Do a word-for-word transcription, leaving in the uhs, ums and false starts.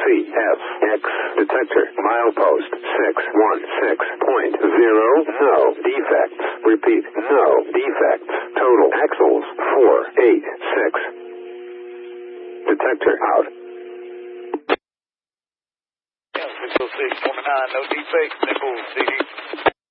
C F X detector milepost six one six point zero. No defects. Repeat, no defects. Total axles four eight six. Detector out. six oh six point nine, no defects, Nickel C D.